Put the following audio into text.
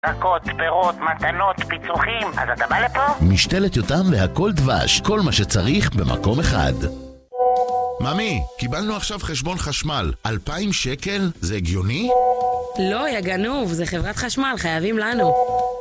ירקות, פירות, מתנות, פיצוחים. אז אתה בא לפה? משתלת יותם והכל דבש, כל מה שצריך במקום אחד. ממי, קיבלנו עכשיו חשבון חשמל 2,000 שקל? זה הגיוני? לא, יא גנוב, זה חברת חשמל, חייבים לנו.